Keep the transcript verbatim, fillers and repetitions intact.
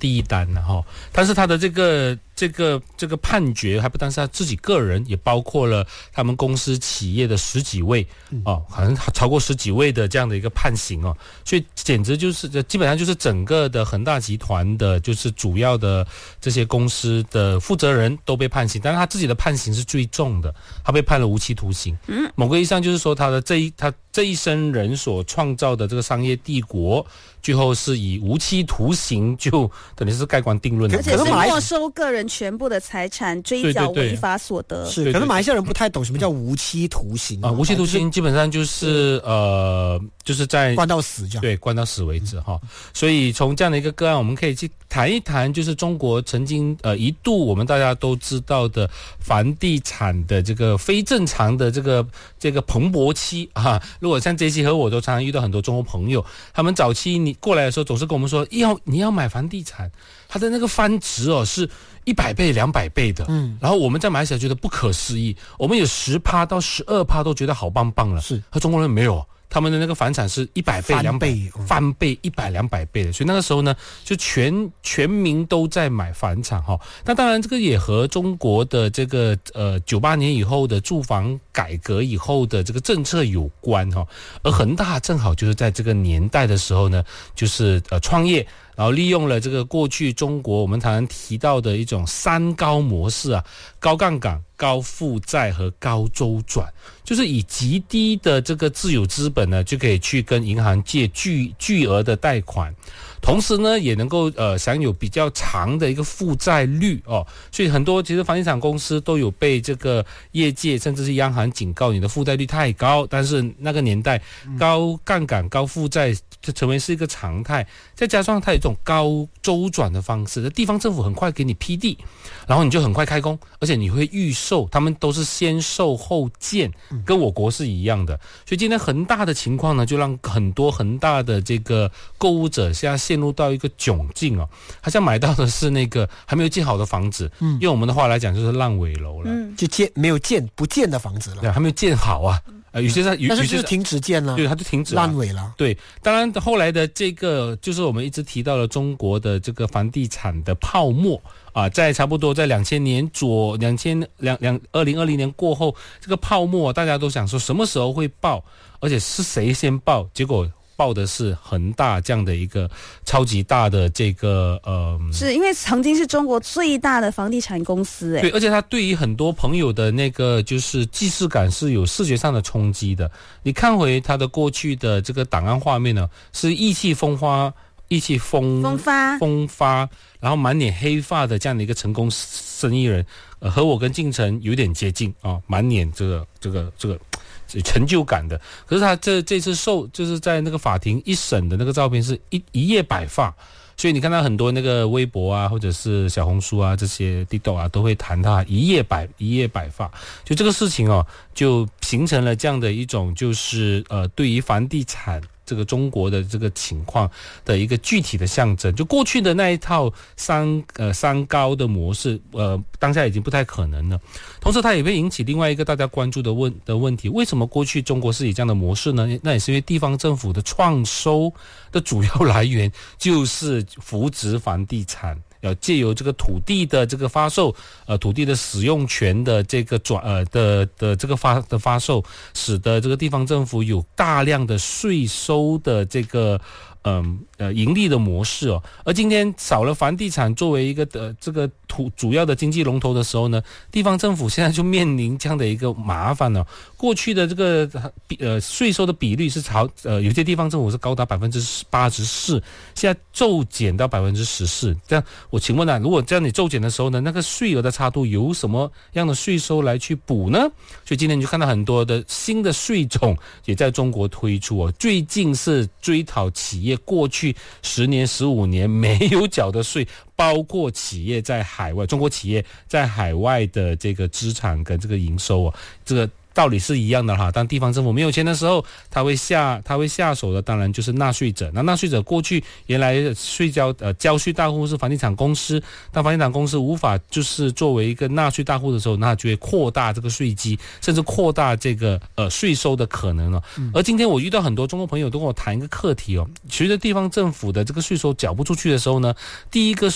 第一单了哈。但是他的这个这个这个判决还不单是他自己个人，也包括了他们公司企业的十几位哦，好像超过十几位的这样的一个判刑哦，所以简直就是基本上就是整个的恒大集团的，就是主要的这些公司的负责人都被判刑，但是他自己的判刑是最重的，他被判了无期徒刑。嗯，某个意义上就是说他的这一他这一生人所创造的这个商业帝国，最后是以无期徒刑就等于是盖棺定论的， 而且是没收个人全部的财产，追缴违法所得。 是，可能马来西亚人不太懂什么叫无期徒刑啊、呃。无期徒刑基本上就是呃，就是在关到死这样， 对，关到死为止哈、嗯。所以从这样的一个个案，我们可以去谈一谈，就是中国曾经呃一度我们大家都知道的房地产的这个非正常的这个这个蓬勃期啊。如果像这期和我都常常遇到很多中国朋友，他们早期你过来的时候总是跟我们说，要你要买房地产，它的那个翻值哦是一百倍、两百倍的，嗯，然后我们在马来西亚觉得不可思议，我们有十趴到十二趴都觉得好棒棒了， 是， 和中国人没有。他们的那个房产是一百倍、两百倍、翻倍、一百、两百倍的，所以那个时候呢，就全全民都在买房产哈。那当然，这个也和中国的这个呃九八年以后的住房改革以后的这个政策有关哈。而恒大正好就是在这个年代的时候呢，就是呃创业。然后利用了这个过去中国我们常常提到的一种三高模式啊，高杠杆、高负债和高周转，就是以极低的这个自有资本呢，就可以去跟银行借巨巨额的贷款，同时呢也能够呃享有比较长的一个负债率哦，所以很多其实房地产公司都有被这个业界甚至是央行警告你的负债率太高，但是那个年代高杠杆、高负债就成为是一个常态，再加上它有一种高周转的方式，地方政府很快给你批地，然后你就很快开工，而且你会预售，他们都是先售后建，跟我国是一样的。所以今天恒大的情况呢，就让很多恒大的这个购物者现在陷入到一个窘境哦，好像买到的是那个还没有建好的房子，嗯，用我们的话来讲就是烂尾楼了， 嗯，就建没有建不建的房子了， 对，还没有建好啊。呃，有些在， 但是就是停止建了， 对，它就停止了， 烂尾了。 对，当然后来的这个就是我们一直提到了中国的这个房地产的泡沫啊，在差不多在两千年左两千两两二零二零年过后，这个泡沫大家都想说什么时候会爆，而且是谁先爆？结果报的是恒大这样的一个超级大的这个呃， 是因为曾经是中国最大的房地产公司，哎， 对，而且它对于很多朋友的那个就是既视感是有视觉上的冲击的。你看回它的过去的这个档案画面呢，是意气风发、意气风风发、 风发，然后满脸黑发的这样的一个成功生意人，呃，和我跟晋城有点接近啊，满脸这个这个这个。成就感的，可是他这这次受就是在那个法庭一审的那个照片是一一夜白发，所以你看到很多那个微博啊或者是小红书啊这些地豆啊都会谈他一夜白一夜白发，就这个事情哦，就形成了这样的一种就是呃对于房地产这个中国的这个情况的一个具体的象征，就过去的那一套三呃三高的模式，呃，当下已经不太可能了。同时，它也会引起另外一个大家关注的问的问题：为什么过去中国是以这样的模式呢？那也是因为地方政府的创收的主要来源就是扶植房地产。要借由这个土地的这个发售，呃，土地的使用权的这个转呃的的这个发的发售，使得这个地方政府有大量的税收的这个嗯呃盈利的模式哦。而今天少了房地产作为一个的这个土主要的经济龙头的时候呢，地方政府现在就面临这样的一个麻烦了、哦。过去的这个呃税收的比率是朝呃有些地方政府是高达百分之八十四，现在骤减到百分之十四。这样我请问啊，如果这样你骤减的时候呢，那个税额的差度有什么样的税收来去补呢？所以今天你就看到很多的新的税种也在中国推出哦。最近是追讨企业过去十年、十五年没有缴的税。包括企业在海外，中国企业在海外的这个资产跟这个营收啊，这个道理是一样的哈。当地方政府没有钱的时候，他会下他会下手的，当然就是纳税者。那纳税者过去原来税交呃交税大户是房地产公司，当房地产公司无法就是作为一个纳税大户的时候，那就会扩大这个税基，甚至扩大这个呃税收的可能了、嗯。而今天我遇到很多中国朋友都跟我谈一个课题哦，随着地方政府的这个税收缴不出去的时候呢，第一个